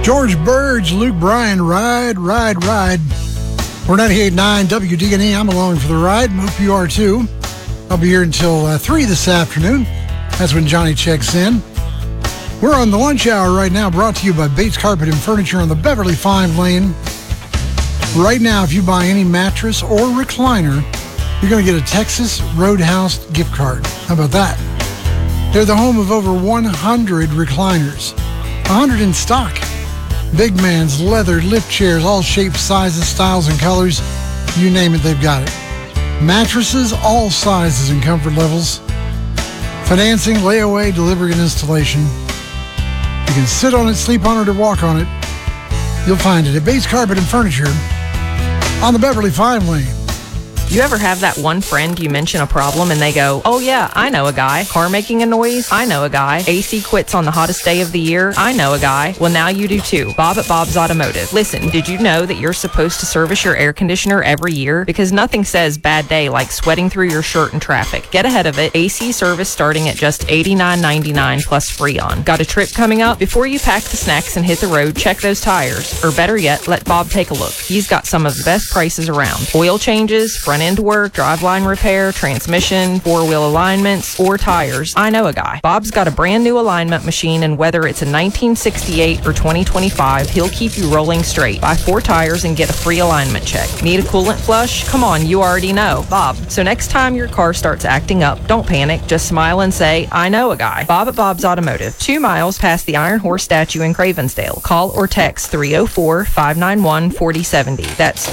George Burge, Luke Bryan, Ride, Ride, Ride. We're 98.9 WDNE. I'm along for the ride. Hope you are too. I'll be here until 3 this afternoon. That's when Johnny checks in. We're on the lunch hour right now, brought to you by Bates Carpet and Furniture on the Beverly 5 lane. Right now, if you buy any mattress or recliner, you're going to get a Texas Roadhouse gift card. How about that? They're the home of over 100 recliners, 100 in stock. Big man's leather, lift chairs, all shapes, sizes, styles, and colors. You name it, they've got it. Mattresses, all sizes and comfort levels. Financing, layaway, delivery, and installation. You can sit on it, sleep on it, or walk on it. You'll find it at Bates Carpet and Furniture on the Beverly 5 lane. You ever have that one friend you mention a problem and they go, oh yeah, I know a guy. Car making a noise? I know a guy. AC quits on the hottest day of the year? I know a guy. Well, now you do too. Bob at Bob's Automotive. Listen, did you know that you're supposed to service your air conditioner every year? Because nothing says bad day like sweating through your shirt in traffic. Get ahead of it. AC service starting at just $89.99 plus Freon. Got a trip coming up? Before you pack the snacks and hit the road, check those tires. Or better yet, let Bob take a look. He's got some of the best prices around. Oil changes, front end work, driveline repair, transmission, four-wheel alignments, or tires. I know a guy. Bob's got a brand new alignment machine, and whether it's a 1968 or 2025, he'll keep you rolling straight. Buy 4 tires and get a free alignment check. Need a coolant flush? Come on, you already know. Bob. So next time your car starts acting up, don't panic. Just smile and say, I know a guy. Bob at Bob's Automotive. 2 miles past the Iron Horse statue in Cravensdale. Call or text 304-591-4070. That's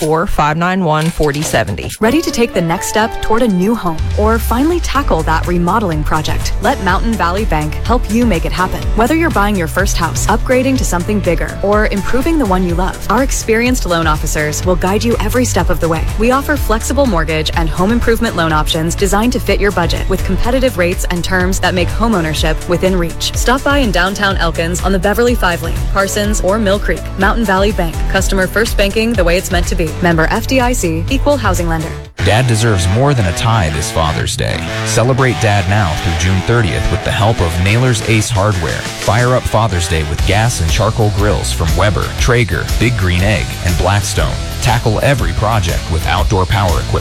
304-591-4070. Ready to take the next step toward a new home or finally tackle that remodeling project? Let Mountain Valley Bank help you make it happen. Whether you're buying your first house, upgrading to something bigger, or improving the one you love, our experienced loan officers will guide you every step of the way. We offer flexible mortgage and home improvement loan options designed to fit your budget with competitive rates and terms that make homeownership within reach. Stop by in downtown Elkins on the Beverly 5 lane, Parsons, or Mill Creek. Mountain Valley Bank. Customer first banking the way it's meant to be. Member FDIC. Equal housing lender. Dad deserves more than a tie this Father's Day. Celebrate Dad now through June 30th with the help of Naylor's Ace Hardware. Fire up Father's Day with gas and charcoal grills from Weber, Traeger, Big Green Egg, and Blackstone. Tackle every project with outdoor power equipment.